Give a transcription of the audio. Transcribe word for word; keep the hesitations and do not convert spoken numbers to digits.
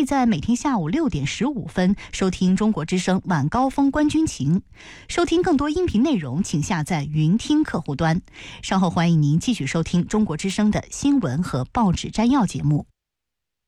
以在每天下午六点十五分收听中国之声晚高峰观军情。收听更多音频内容，请下载云听客户端。稍后欢迎您继续收听中国之声的新闻和报纸摘要节目。